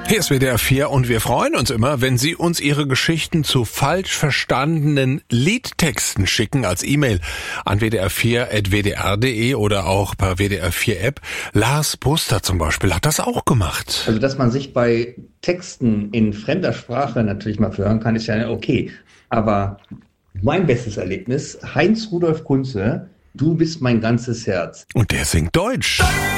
Hier ist WDR 4 und wir freuen uns immer, wenn Sie uns Ihre Geschichten zu falsch verstandenen Liedtexten schicken als E-Mail an wdr4@wdr.de oder auch per WDR 4 App. Lars Buster zum Beispiel hat das auch gemacht. Also, dass man sich bei Texten in fremder Sprache natürlich mal verhören kann, ist ja okay. Aber mein bestes Erlebnis, Heinz Rudolf Kunze, Du bist mein ganzes Herz. Und der singt Deutsch.